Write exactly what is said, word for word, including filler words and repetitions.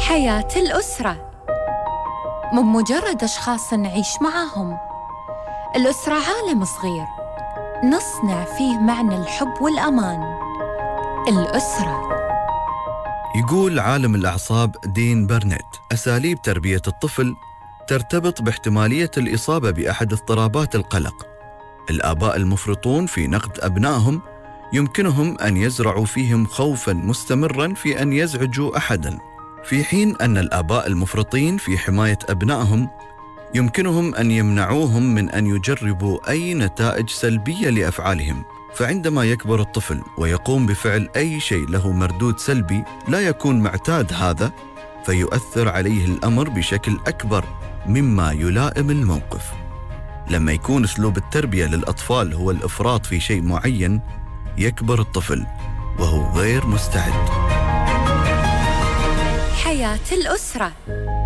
حياة الأسرة مو مجرد أشخاص نعيش معاهم. الأسرة عالم صغير نصنع فيه معنى الحب والأمان. الأسرة. يقول عالم الأعصاب دين برنت: أساليب تربية الطفل ترتبط باحتمالية الإصابة بأحد اضطرابات القلق. الآباء المفرطون في نقد أبنائهم يمكنهم أن يزرعوا فيهم خوفاً مستمراً في أن يزعجوا أحداً، في حين أن الآباء المفرطين في حماية أبنائهم يمكنهم أن يمنعوهم من أن يجربوا أي نتائج سلبية لأفعالهم. فعندما يكبر الطفل ويقوم بفعل أي شيء له مردود سلبي لا يكون معتاد هذا، فيؤثر عليه الأمر بشكل أكبر مما يلائم الموقف. لما يكون أسلوب التربية للأطفال هو الإفراط في شيء معين، يكبر الطفل وهو غير مستعد. حياة الأسرة.